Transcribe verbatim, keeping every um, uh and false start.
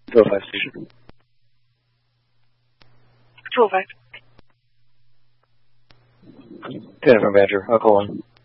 two oh five station. two oh five. Ten from Badger. I'll call in.